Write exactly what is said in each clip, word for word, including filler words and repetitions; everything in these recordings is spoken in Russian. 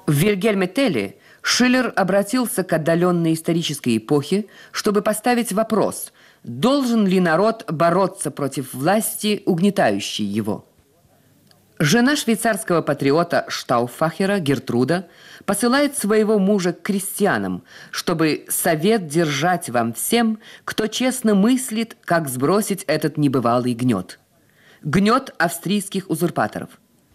В Вильгельме Телле Шиллер обратился к отдаленной исторической эпохе, чтобы поставить вопрос, должен ли народ бороться против власти, угнетающей его. Жена швейцарского патриота Штауффахера, Гертруда, посылает своего мужа к крестьянам, чтобы совет держать вам всем, кто честно мыслит, как сбросить этот небывалый гнет. Гнет австрийских узурпаторов.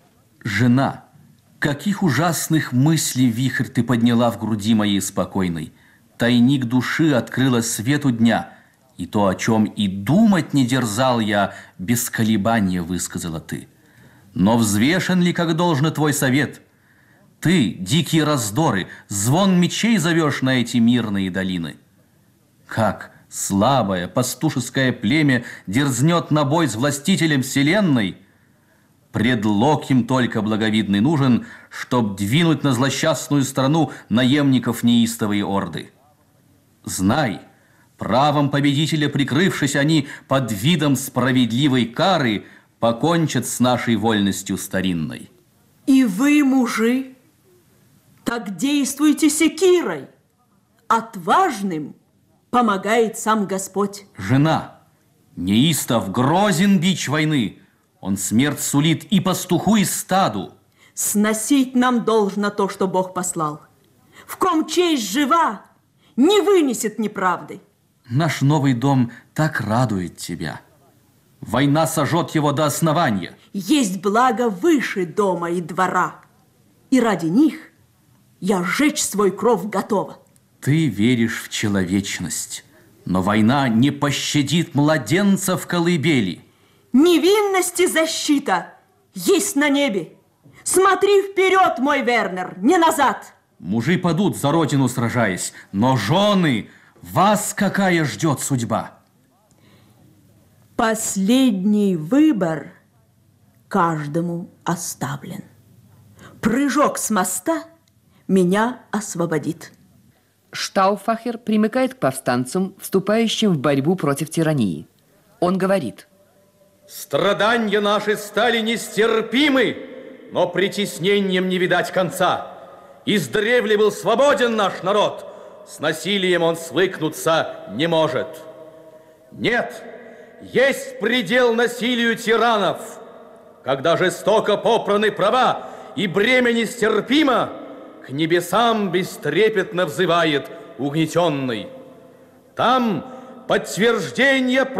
Жена, каких ужасных мыслей вихрь ты подняла в груди моей спокойной. Тайник души открыла свету дня, и то, о чем и думать не дерзал я, без колебания высказала ты. Но взвешен ли, как должно, твой совет? Ты, дикие раздоры, звон мечей зовешь на эти мирные долины. Как слабое пастушеское племя дерзнет на бой с властителем вселенной? Предлог им только благовидный нужен, чтоб двинуть на злосчастную страну наемников неистовые орды. Знай, правом победителя прикрывшись, они под видом справедливой кары покончат с нашей вольностью старинной. И вы, мужи, так действуйте секирой. Отважным помогает сам Господь. Жена, неистов грозен бич войны. Он смерть сулит и пастуху, и стаду. Сносить нам должно то, что Бог послал. В ком честь жива, не вынесет неправды. Наш новый дом так радует тебя. Война сожжет его до основания. Есть благо выше дома и двора. И ради них я сжечь свой кров готова. Ты веришь в человечность, но война не пощадит младенца в колыбели. Невинности защита есть на небе. Смотри вперед, мой Вернер, не назад. Мужи падут за родину сражаясь, но жены, вас какая ждет судьба? Последний выбор каждому оставлен. Прыжок с моста меня освободит. Штауффахер примыкает к повстанцам, вступающим в борьбу против тирании. Он говорит: страдания наши стали нестерпимы, но притеснением не видать конца. Издревле был свободен наш народ, с насилием он свыкнуться не может. Нет, есть предел насилию тиранов. Когда жестоко попраны права и бремя нестерпимо, к небесам бестрепетно взывает угнетенный. Там подтверждение